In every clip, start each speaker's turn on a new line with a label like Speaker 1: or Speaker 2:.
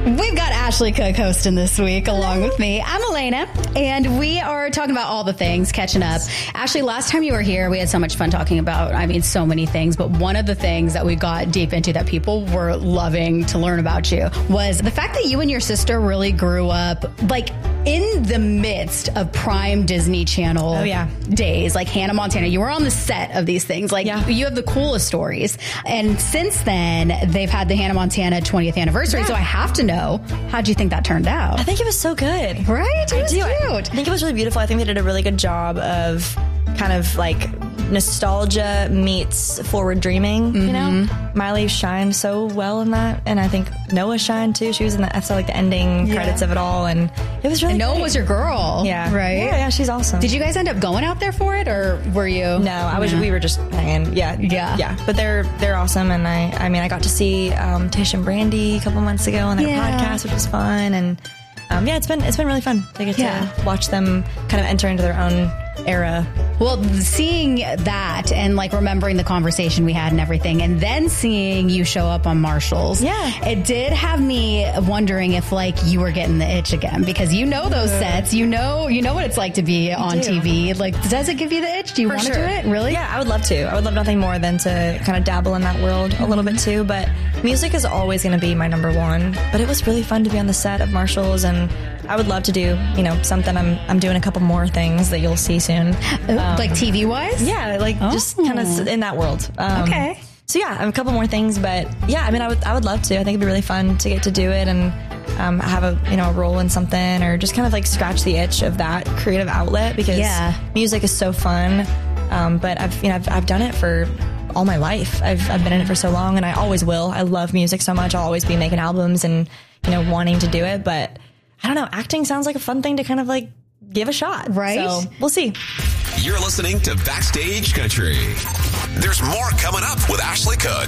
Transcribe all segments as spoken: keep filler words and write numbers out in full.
Speaker 1: We've got Ashley Cook hosting this week along with me. I'm Elena, and we are talking about all the things, catching up. Ashley, last time you were here, we had so much fun talking about, I mean, so many things, but one of the things that we got deep into that people were loving to learn about you was the fact that you and your sister really grew up, like, in the midst of prime Disney Channel
Speaker 2: oh, yeah.
Speaker 1: days, like Hannah Montana. You were on the set of these things. Like, yeah. you have the coolest stories. And since then, they've had the Hannah Montana twentieth anniversary, yeah. so I have to know, how'd you think that turned out?
Speaker 2: I think it was so good.
Speaker 1: Right? It
Speaker 2: I
Speaker 1: was
Speaker 2: do.
Speaker 1: cute.
Speaker 2: I, I think it was really beautiful. I think they did a really good job of kind of like nostalgia meets forward dreaming, mm-hmm. you know? Miley shined so well in that, and I think Noah shined too. She was in the, I saw like the ending yeah. credits of it all, and it was really
Speaker 1: and Noah
Speaker 2: great.
Speaker 1: was your girl.
Speaker 2: Yeah.
Speaker 1: Right?
Speaker 2: Yeah, yeah, she's awesome.
Speaker 1: Did you guys end up going out there for it, or were you?
Speaker 2: No, I was,
Speaker 1: yeah.
Speaker 2: we were just hanging. Yeah.
Speaker 1: Yeah.
Speaker 2: Yeah. But they're, they're awesome, and I, I mean, I got to see um, Tish and Brandy a couple months ago on their yeah. podcast, which was fun, and um, yeah, it's been, it's been really fun to get yeah. to watch them kind of enter into their own era.
Speaker 1: Well, seeing that and like remembering the conversation we had and everything, and then seeing you show up on Marshalls,
Speaker 2: yeah,
Speaker 1: it did have me wondering if like you were getting the itch again, because you know those sets, you know, you know what it's like to be on T V. Like, does it give you the itch? Do you want to
Speaker 2: sure.
Speaker 1: do it? Really?
Speaker 2: Yeah, I would love to. I would love nothing more than to kind of dabble in that world a little bit too. But music is always going to be my number one. But it was really fun to be on the set of Marshalls, and I would love to do, you know, something. I'm I'm doing a couple more things that you'll see soon.
Speaker 1: Um, like T V wise?
Speaker 2: Yeah, like oh. just kind of in that world. Um,
Speaker 1: okay.
Speaker 2: So yeah, a couple more things, but yeah, I mean, I would I would love to. I think it'd be really fun to get to do it and um, have a you know a role in something, or just kind of like scratch the itch of that creative outlet, because
Speaker 1: yeah.
Speaker 2: music is so fun. Um, but I've you know I've, I've done it for all my life. I've I've been in it for so long, and I always will. I love music so much. I'll always be making albums and you know wanting to do it, but I don't know. Acting sounds like a fun thing to kind of like give a shot.
Speaker 1: Right.
Speaker 2: So we'll see.
Speaker 3: You're listening to Backstage Country. There's more coming up with Ashley Cook.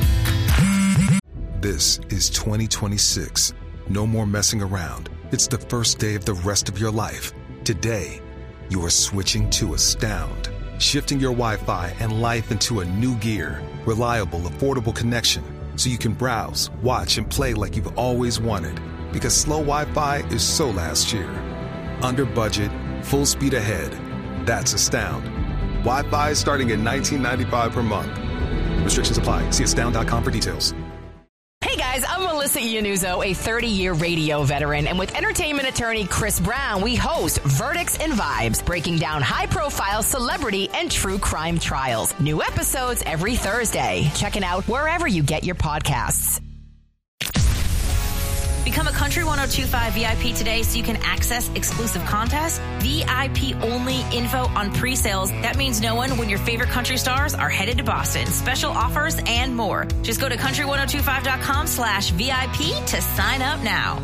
Speaker 4: This is twenty twenty-six. No more messing around. It's the first day of the rest of your life. Today, you are switching to Astound. Shifting your Wi-Fi and life into a new gear. Reliable, affordable connection. So you can browse, watch, and play like you've always wanted. Because slow Wi-Fi is so last year. Under budget, full speed ahead. That's Astound. Wi-Fi starting at nineteen ninety-five dollars per month. Restrictions apply. See astound dot com for details.
Speaker 5: Hey guys, I'm Melissa Iannuzzo, a thirty-year radio veteran, and with entertainment attorney Chris Brown, we host Verdicts and Vibes, breaking down high-profile celebrity and true crime trials. New episodes every Thursday. Check it out wherever you get your podcasts.
Speaker 6: Become a Country one oh two point five V I P today so you can access exclusive contests, V I P only info on pre-sales. That means knowing when your favorite country stars are headed to Boston, special offers, and more. Just go to country one oh two five dot com slash V I P to sign up now.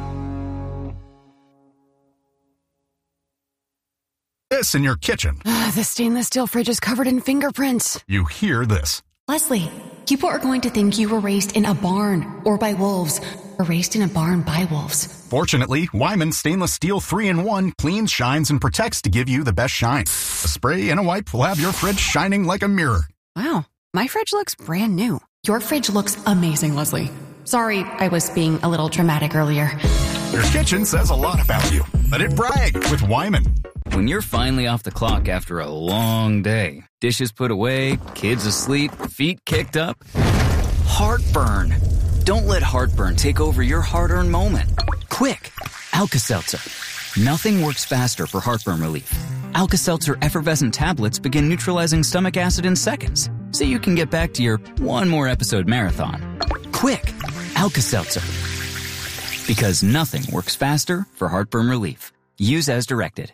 Speaker 7: This in your kitchen.
Speaker 8: Uh, the stainless steel fridge is covered in fingerprints.
Speaker 7: You hear this.
Speaker 8: Leslie, people are going to think you were raised in a barn or by wolves, or raised in a barn by wolves.
Speaker 7: Fortunately, Wyman Stainless Steel three in one cleans, shines, and protects to give you the best shine. A spray and a wipe will have your fridge shining like a mirror.
Speaker 8: Wow, my fridge looks brand new. Your fridge looks amazing, Leslie. Sorry, I was being a little dramatic earlier.
Speaker 7: Your kitchen says a lot about you. Let it brag with Wyman.
Speaker 9: When you're finally off the clock after a long day, dishes put away, kids asleep, feet kicked up, heartburn. Don't let heartburn take over your hard-earned moment. Quick, Alka-Seltzer. Nothing works faster for heartburn relief. Alka-Seltzer effervescent tablets begin neutralizing stomach acid in seconds, so you can get back to your one more episode marathon. Quick, Alka-Seltzer. Because nothing works faster for heartburn relief. Use as directed.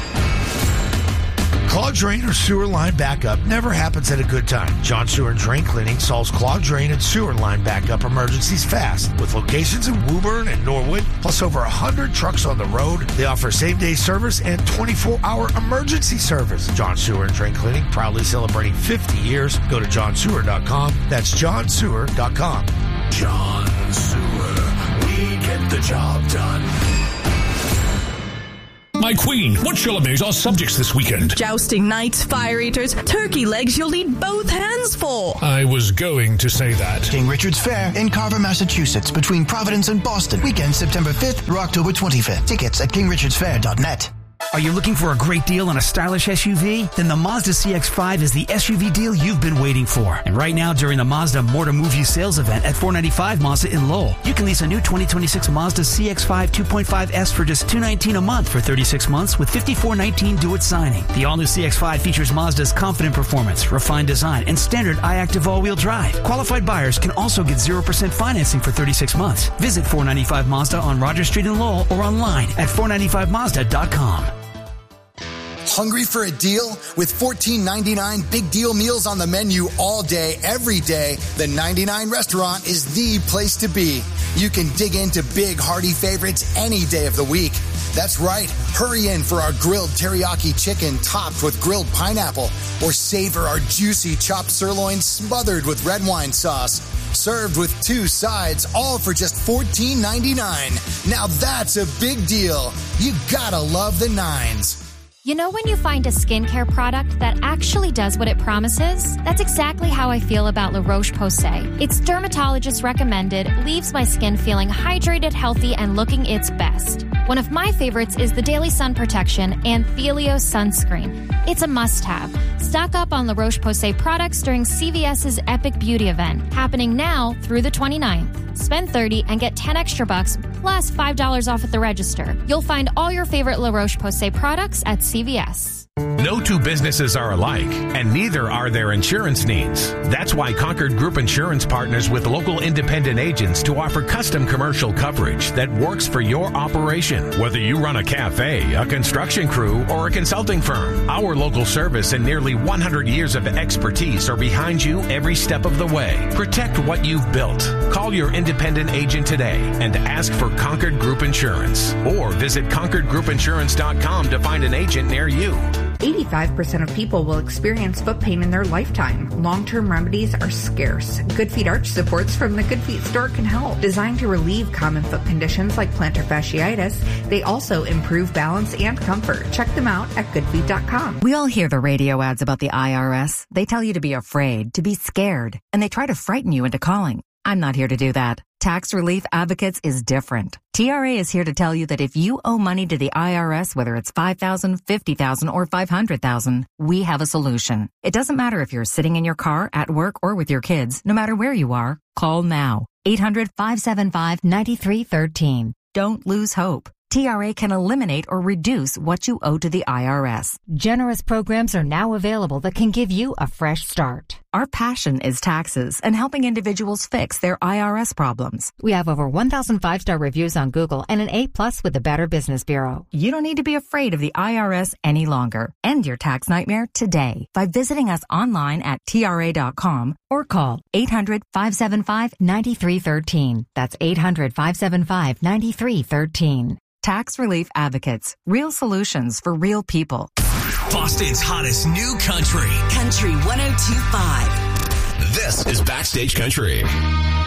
Speaker 10: Clogged drain or sewer line backup never happens at a good time. John Sewer and Drain Cleaning solves clogged drain and sewer line backup emergencies fast. With locations in Woburn and Norwood, plus over one hundred trucks on the road, they offer same-day service and twenty-four hour emergency service. John Sewer and Drain Cleaning, proudly celebrating fifty years. Go to john sewer dot com. That's john sewer dot com.
Speaker 3: John Sewer, we get the job done.
Speaker 11: my queen, what shall amaze our subjects this weekend?
Speaker 12: Jousting knights, fire eaters, turkey legs you'll need both hands for.
Speaker 11: I was going to say that.
Speaker 13: King Richard's Fair in Carver, Massachusetts, between Providence and Boston. Weekend September fifth through October twenty-fifth. Tickets at king richards fair dot net.
Speaker 14: Are you looking for a great deal on a stylish S U V? Then the Mazda C X five is the S U V deal you've been waiting for. And right now, during the Mazda More to Move You sales event at four ninety-five Mazda in Lowell, you can lease a new twenty twenty-six Mazda C X five two point five S for just two hundred nineteen dollars a month for thirty-six months with fifty-four nineteen due at signing. The all-new C X five features Mazda's confident performance, refined design, and standard iActive all-wheel drive. Qualified buyers can also get zero percent financing for thirty-six months. Visit four ninety-five Mazda on Rogers Street in Lowell or online at four ninety-five mazda dot com.
Speaker 15: Hungry for a deal? With fourteen ninety-nine big deal meals on the menu all day, every day, the ninety-nine restaurant is the place to be. You can dig into big, hearty favorites any day of the week. That's right. Hurry in for our grilled teriyaki chicken topped with grilled pineapple, or savor our juicy chopped sirloin smothered with red wine sauce. Served with two sides, all for just fourteen ninety-nine. Now that's a big deal. You gotta love the nines.
Speaker 16: You know when you find a skincare product that actually does what it promises? That's exactly how I feel about La Roche-Posay. It's dermatologist recommended, leaves my skin feeling hydrated, healthy, and looking its best. One of my favorites is the Daily Sun Protection and Thelio Sunscreen. It's a must-have. Stock up on La Roche-Posay products during C V S's Epic Beauty event, happening now through the twenty-ninth. Spend thirty dollars and get ten extra bucks plus five dollars off at the register. You'll find all your favorite La Roche-Posay products at C V S.
Speaker 17: No two businesses are alike, and neither are their insurance needs. That's why Concord Group Insurance partners with local independent agents to offer custom commercial coverage that works for your operation. Whether you run a cafe, a construction crew, or a consulting firm, our local service and nearly one hundred years of expertise are behind you every step of the way. Protect what you've built. Call your independent agent today and ask for Concord Group Insurance, or visit concord group insurance dot com to find an agent near you.
Speaker 18: eighty-five percent of people will experience foot pain in their lifetime. Long-term remedies are scarce. Good Feet Arch Supports from the Good Feet store can help. Designed to relieve common foot conditions like plantar fasciitis, they also improve balance and comfort. Check them out at good feet dot com.
Speaker 19: We all hear the radio ads about the I R S. They tell you to be afraid, to be scared, and they try to frighten you into calling. I'm not here to do that. Tax Relief Advocates is different. T R A is here to tell you that if you owe money to the I R S, whether it's five thousand dollars, fifty thousand dollars, or five hundred thousand dollars, we have a solution. It doesn't matter if you're sitting in your car, at work, or with your kids. No matter where you are, call now. eight hundred, five seven five, nine three one three. Don't lose hope. T R A can eliminate or reduce what you owe to the I R S.
Speaker 20: Generous programs are now available that can give you a fresh start.
Speaker 19: Our passion is taxes and helping individuals fix their I R S problems.
Speaker 20: We have over one thousand five-star reviews on Google and an A plus with the Better Business Bureau.
Speaker 19: You don't need to be afraid of the I R S any longer. End your tax nightmare today by visiting us online at T R A dot com or call eight hundred, five seven five, nine three one three. That's eight hundred, five seven five, nine three one three. Tax Relief Advocates. Real solutions for real people.
Speaker 3: Boston's hottest new country.
Speaker 21: Country one oh two point five.
Speaker 3: This is Backstage Country.